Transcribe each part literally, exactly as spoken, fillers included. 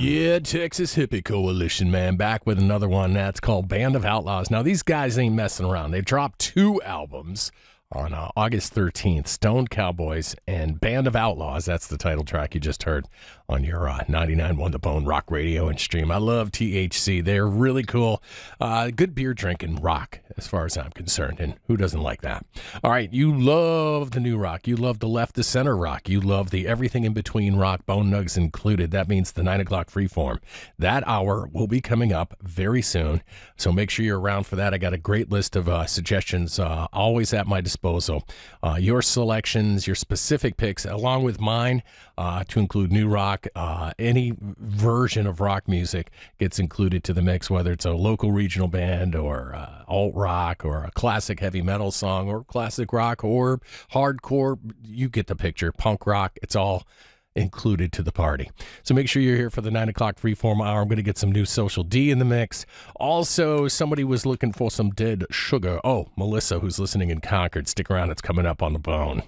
Yeah, Texas Hippie Coalition, man, back with another one. That's called Band of Outlaws. Now, these guys ain't messing around. They dropped two albums on uh, August thirteenth, Stoned Cowboys and Band of Outlaws. That's the title track you just heard on your uh, ninety-nine point one The Bone rock radio and stream. I love T H C. They're really cool. Uh, good beer drinking rock, as far as I'm concerned, and who doesn't like that? All right, you love the new rock. You love the left to center rock. You love the everything in between rock, Bone Nugs included. That means the nine o'clock freeform. That hour will be coming up very soon, so make sure you're around for that. I got a great list of uh, suggestions uh, always at my disposal. Uh, your selections, your specific picks, along with mine, uh, to include new rock. Uh, any version of rock music gets included to the mix, whether it's a local regional band or uh, alt rock or a classic heavy metal song or classic rock or hardcore. You get the picture. Punk rock. It's all included to the party. So make sure you're here for the nine o'clock freeform hour. I'm going to get some new Social D in the mix. Also, somebody was looking for some Dead Sugar. Oh, Melissa, who's listening in Concord. Stick around. It's coming up on the Bone.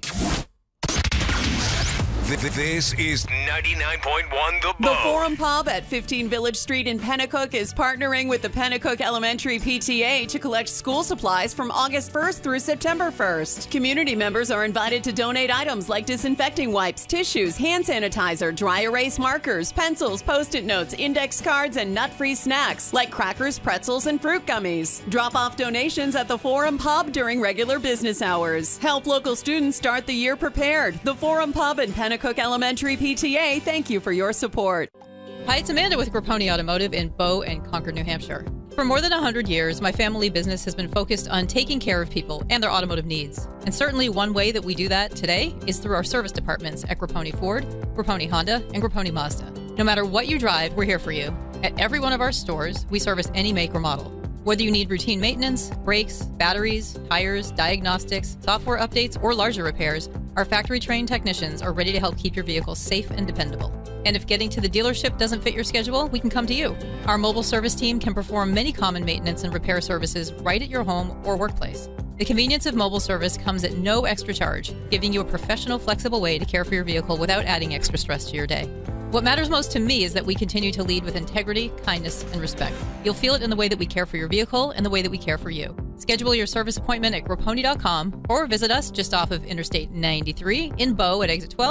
This is ninety-nine point one The Bone. The Forum Pub at fifteen Village Street in Pennacook is partnering with the Pennacook Elementary P T A to collect school supplies from August first through September first. Community members are invited to donate items like disinfecting wipes, tissues, hand sanitizer, dry erase markers, pencils, post-it notes, index cards, and nut-free snacks like crackers, pretzels, and fruit gummies. Drop off donations at the Forum Pub during regular business hours. Help local students start the year prepared. The Forum Pub in Pennacook Elementary P T A, thank you for your support. Hi, it's Amanda with Grapponi Automotive in Bow and Concord, New Hampshire. For more than one hundred years, my family business has been focused on taking care of people and their automotive needs. And certainly one way that we do that today is through our service departments at Grapponi Ford, Grapponi Honda, and Grapponi Mazda. No matter what you drive, we're here for you. At every one of our stores, we service any make or model. Whether you need routine maintenance, brakes, batteries, tires, diagnostics, software updates, or larger repairs, our factory-trained technicians are ready to help keep your vehicle safe and dependable. And if getting to the dealership doesn't fit your schedule, we can come to you. Our mobile service team can perform many common maintenance and repair services right at your home or workplace. The convenience of mobile service comes at no extra charge, giving you a professional, flexible way to care for your vehicle without adding extra stress to your day. What matters most to me is that we continue to lead with integrity, kindness, and respect. You'll feel it in the way that we care for your vehicle and the way that we care for you. Schedule your service appointment at grapponi dot com or visit us just off of Interstate ninety-three in Bow at exit twelve